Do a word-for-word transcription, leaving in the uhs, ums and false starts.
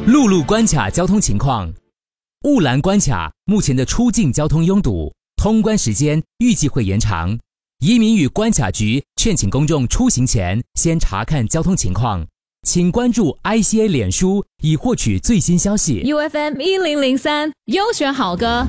陆路关卡交通情况：雾兰关卡目前的出境交通拥堵，通关时间预计会延长。移民与关卡局劝请公众出行前先查看交通情况，请关注 I C A 脸书以获取最新消息。 U F M 一零零三优选好歌。